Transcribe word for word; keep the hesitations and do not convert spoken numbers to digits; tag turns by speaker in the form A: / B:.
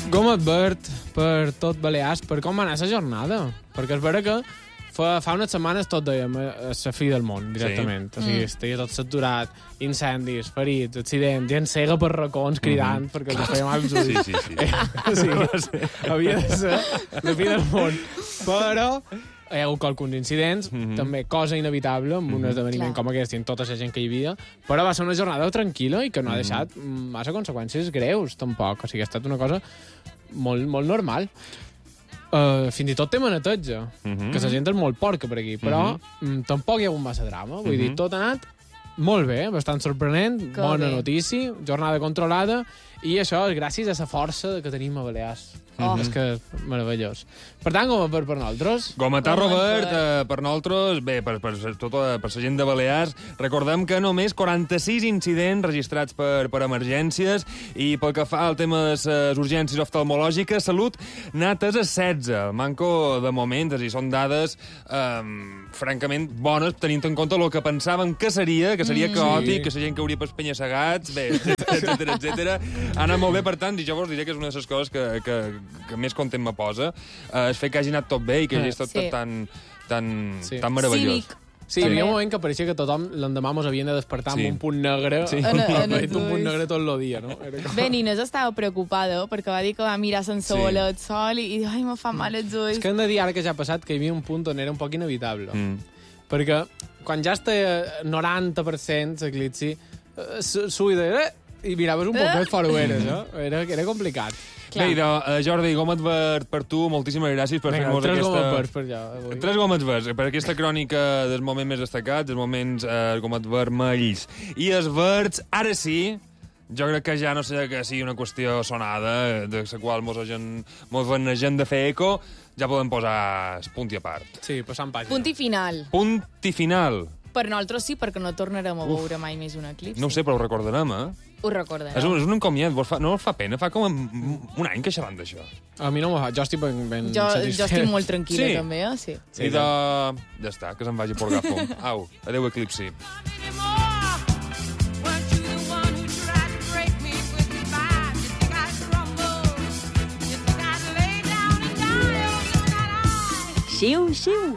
A: Goma advert per tot Balears per com va anar la jornada. Perquè és vera que fa, fa unes setmanes tot dèiem a la fi del món, directament. Sí. O sigui, estigui tot saturat, incendis, ferits, accidents, gent cega per racons cridant mm -hmm. perquè els feia mal els ulls.
B: Sí, sí, sí.
A: Eh, o sigui, havia de ser la fi del món. Però hi ha hagut qualcuns incidents, mm -hmm. també cosa inevitable, amb mm -hmm. un esdeveniment Clar. com aquest i amb tota la gent que hi havia, però va ser una jornada tranquil·la i que no ha deixat mm -hmm. massa conseqüències greus, tampoc. O sigui, ha estat una cosa molt, molt normal. Uh, fins i tot tema neteja, mm -hmm. que la gent és molt porca per aquí, però mm -hmm. tampoc hi ha hagut massa drama. Vull mm -hmm. dir, tot ha anat molt bé, bastant sorprenent, que bona bé. notícia, jornada controlada, i això és gràcies a la força que tenim a Balears. Oh. És que és meravellós. Per tant, com per, per nosaltres...
B: Gometà, Robert, eh, per nosaltres, bé, per, per, tota, per la gent de Balears, recordem que només quaranta-sis incidents registrats per, per emergències i pel que fa al tema de les urgències oftalmològiques, Salut n'ha atès a setze. El manco de moment, és a dir, són dades eh, francament bones, tenint en compte el que pensàvem que seria, que seria mm, caòtic, sí. que la gent que hauria per espenya-segats, bé, etcètera, etcètera. Ha anat molt bé, per tant, i jo vos diré que és una de les coses que, que, que més content me posa, eh, és fer que hagi anat tot bé i que hagi estat sí. tan, tan, sí. tan meravellós.
C: Cívic.
A: Sí, hi havia un moment que pareixia que tothom l'endemà mos havien de despertar sí. amb un punt negre, sí. en, en un punt negre tot el dia, no? Era com...
C: Bé, Nines estava preocupada perquè va dir que va mirar sense sí. el sol i, i ai, me fa mal els ulls.
A: És que hem de dir ara que ja ha passat que hi havia un punt on era un poc inevitable. Mm. Perquè quan ja està noranta per cent l'eclipsi, s'ho de... i miraves un poc més fora ho eres, no? Era, era complicat.
B: Clar. Bé, idò, uh, Jordi, gomet verd per tu, moltíssimes gràcies per fer-nos aquesta...
A: Tres gomets verds per allà, avui.
B: Tres gomets verds, per aquesta crònica dels moments més destacats, dels moments uh, gomet vermells. I els verds, ara sí, jo crec que ja no sé que sigui una qüestió sonada, de la qual mos, gent, mos gent de fer eco, ja podem posar punt i a part.
A: Sí, passant pàgina.
C: Punt i final.
B: Punt i final.
C: Per nosaltres sí, perquè no tornarem a veure Uf. mai més un eclipsi.
B: No ho sé, però ho recordarem, eh?
C: Ho recordarem.
B: És un, és un encomiat, fa, no us fa pena? Fa com un any que xerrant d'això.
A: A mi no m'ho fa, jo estic ben, ben
C: jo,
A: satisfet.
C: Jo estic molt tranquil·la,
B: sí.
C: també, eh? Sí.
B: sí I de... Ja està, que se'n vagi por gafo. Au, adeu, eclipsi.
D: Xiu, xiu.